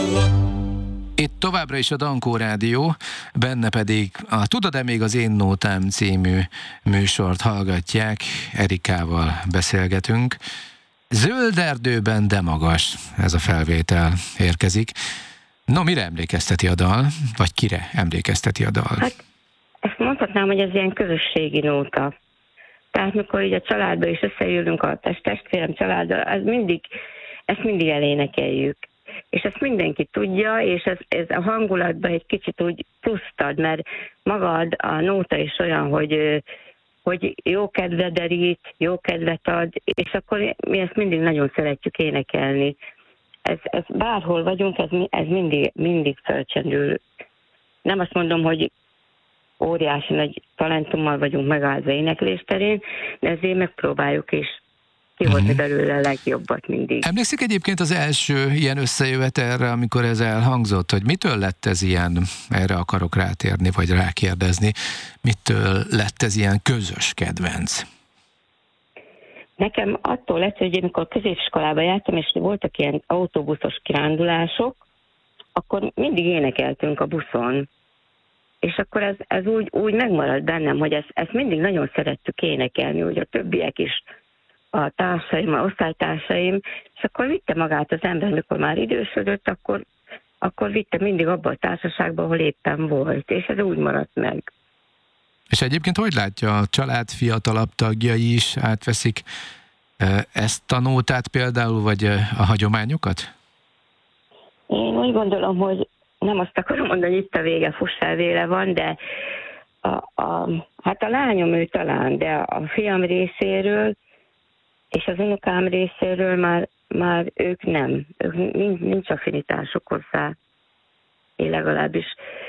Itt továbbra is a Dankó Rádió, benne pedig a Tudod-e még az én nótám című műsort hallgatják, Erikával beszélgetünk. Zöld erdőben, de magas, ez a felvétel érkezik. No, mire emlékezteti a dal, vagy kire emlékezteti a dal? Hát ezt mondhatnám, hogy ez ilyen közösségi nóta. Tehát mikor így a családban is összeülünk, a testvérem családdal, ezt mindig elénekeljük. És ezt mindenki tudja, és ez a hangulatban egy kicsit úgy pluszt ad, mert maga a nóta is olyan, hogy jó kedve derít, jó kedvet ad, és akkor mi ezt mindig nagyon szeretjük énekelni. Ez bárhol vagyunk, ez mindig felcsendül. Nem azt mondom, hogy óriási nagy talentummal vagyunk megállva éneklés terén, de ezért megpróbáljuk is kihozni belőle a legjobbat mindig. Emlékszik egyébként az első ilyen összejövetelre, amikor ez elhangzott, hogy mitől lett ez ilyen, erre akarok rátérni, vagy rákérdezni, mitől lett ez ilyen közös kedvenc? Nekem attól lett, hogy amikor középiskolába jártam, és voltak ilyen autóbuszos kirándulások, akkor mindig énekeltünk a buszon. És akkor ez úgy megmaradt bennem, hogy ezt mindig nagyon szerettük énekelni, hogy a többiek is, a társaim, a osztálytársaim, és akkor vitte magát az ember, mikor már idősödött, akkor vitte mindig abba a társaságba, ahol éppen volt, és ez úgy maradt meg. És egyébként hogy látja, a család fiatalabb tagjai is átveszik ezt a nótát például, vagy a hagyományokat? Én úgy gondolom, hogy nem azt akarom mondani, hogy itt a vége, fussál véle van, de hát a lányom ő talán, de a fiam részéről és az unokám részéről már ők nem. Nincs affinitásuk hozzá. Én legalábbis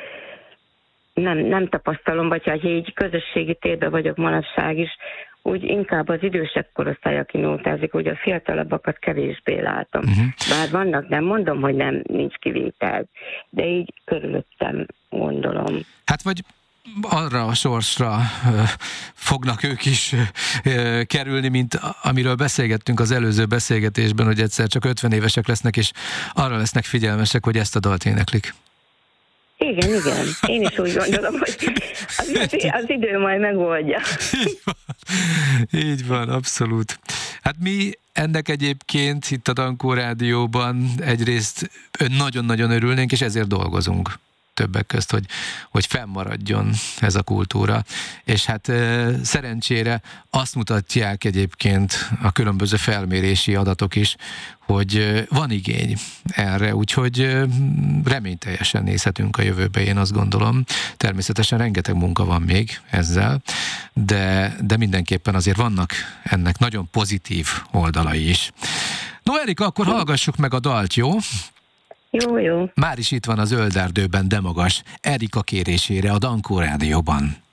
nem tapasztalom, vagy ha így közösségi térben vagyok manapság is, úgy inkább az idősebb korosztály, aki nótázik, úgy a fiatalabbakat kevésbé látom. Bár vannak, nem mondom, hogy nincs kivétel, de így körülöttem gondolom. Hát vagy arra a sorsra fognak ők is kerülni, mint amiről beszélgettünk az előző beszélgetésben, hogy egyszer csak 50 évesek lesznek, és arra lesznek figyelmesek, hogy ezt a dalt éneklik. Igen. Én is úgy gondolom, hogy az idő majd megoldja. Így van, abszolút. Hát mi ennek egyébként itt a Dankó Rádióban egyrészt nagyon-nagyon örülnénk, és ezért dolgozunk többek közt, hogy fennmaradjon ez a kultúra. És hát szerencsére azt mutatják egyébként a különböző felmérési adatok is, hogy van igény erre, úgyhogy reményteljesen nézhetünk a jövőbe, én azt gondolom. Természetesen rengeteg munka van még ezzel, de mindenképpen azért vannak ennek nagyon pozitív oldalai is. No, Erika, akkor hallgassuk meg a dalt, jó? Jó. Már is itt van a Zöld erdőben, de magas, Erika kérésére a Dankó Rádióban.